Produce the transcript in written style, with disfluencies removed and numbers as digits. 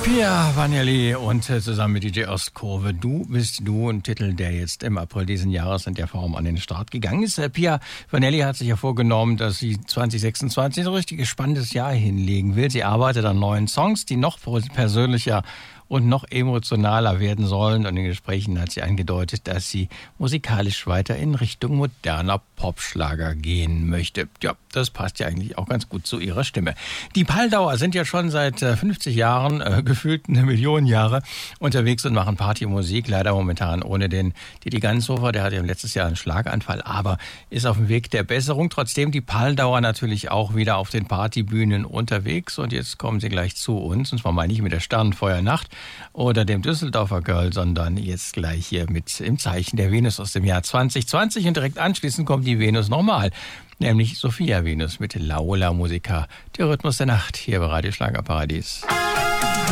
Pia Vanelli und zusammen mit DJ Ostkurve Du bist du, ein Titel, der jetzt im April diesen Jahres in der Form an den Start gegangen ist. Pia Vanelli hat sich ja vorgenommen, dass sie 2026 ein richtig spannendes Jahr hinlegen will. Sie arbeitet an neuen Songs, die noch persönlicher und noch emotionaler werden sollen. Und in Gesprächen hat sie angedeutet, dass sie musikalisch weiter in Richtung moderner Popschlager gehen möchte. Ja, das passt ja eigentlich auch ganz gut zu ihrer Stimme. Die Paldauer sind ja schon seit 50 Jahren, gefühlt eine Million Jahre, unterwegs und machen Partymusik. Leider momentan ohne den Didi Ganshofer, der hatte ja letztes Jahr einen Schlaganfall, aber ist auf dem Weg der Besserung. Trotzdem die Paldauer natürlich auch wieder auf den Partybühnen unterwegs. Und jetzt kommen sie gleich zu uns, und zwar mal nicht mit der Sternenfeuernacht oder dem Düsseldorfer Girl, sondern jetzt gleich hier mit im Zeichen der Venus aus dem Jahr 2020. Und direkt anschließend kommt die Venus nochmal, nämlich Sophia Venus mit Laola Musica, der Rhythmus der Nacht, hier bei Radio Schlagerparadies.